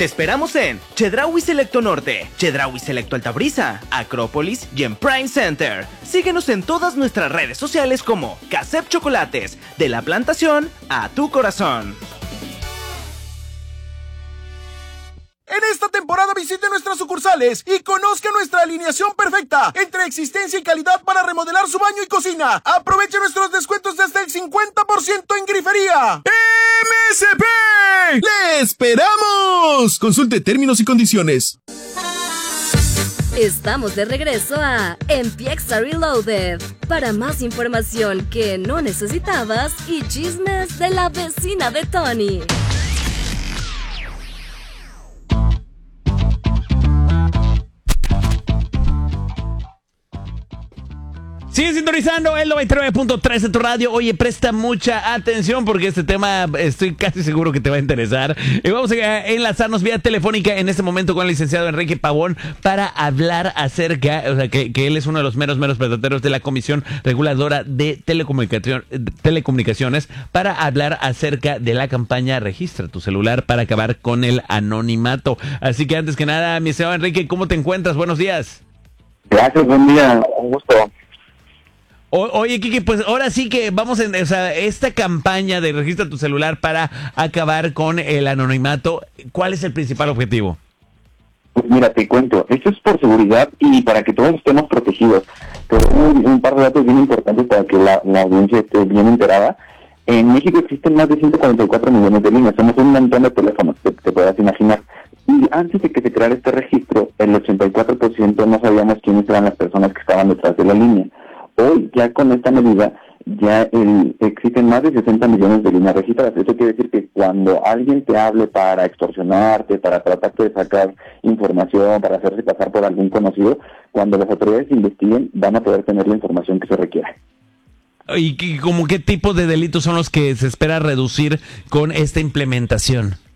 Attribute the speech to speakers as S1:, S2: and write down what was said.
S1: Te esperamos en Chedraui Selecto Norte, Chedraui Selecto Altabrisa, Acrópolis y en Prime Center. Síguenos en todas nuestras redes sociales como Casep Chocolates, de la plantación a tu corazón.
S2: En esta temporada visite nuestras sucursales y conozca nuestra alineación perfecta entre existencia y calidad para remodelar su baño y cocina. Aproveche nuestros descuentos de hasta el 50% en grifería. ¡MSP! ¡Le esperamos! Consulte términos y condiciones.
S3: Estamos de regreso a Empieza Reloaded. Para más información que no necesitabas y chismes de la vecina de Tony.
S4: Sigue sintonizando el 99.3 de tu radio. Oye, presta mucha atención porque este tema estoy casi seguro que te va a interesar. Y vamos a enlazarnos vía telefónica en este momento con el licenciado Enrique Pavón para hablar acerca, o sea, que él es uno de los meros peloteros de la Comisión Reguladora de Telecomunicaciones, para hablar acerca de la campaña Registra tu celular para acabar con el anonimato. Así que antes que nada, mi estimado Enrique, ¿cómo te encuentras? Buenos días.
S5: Gracias, buen día, un gusto.
S4: Oye, Kiki, pues ahora sí que vamos en, o sea, esta campaña de Registra tu celular para acabar con el anonimato, ¿cuál es el principal objetivo?
S5: Pues mira, te cuento, esto es por seguridad y para que todos estemos protegidos. Pero un par de datos bien importantes para que la audiencia esté bien enterada. En México existen más de 144 millones de líneas, somos un montón de teléfonos, te podrás imaginar. Y antes de que se creara este registro, el 84% no sabíamos quiénes eran las personas que estaban detrás de la línea. Hoy, ya con esta medida, ya existen más de 60 millones de líneas registradas. Eso quiere decir que cuando alguien te hable para extorsionarte, para tratarte de sacar información, para hacerse pasar por algún conocido, cuando las autoridades investiguen, van a poder tener la información que se requiera.
S4: ¿Y como qué tipo de delitos son los que se espera reducir con esta implementación?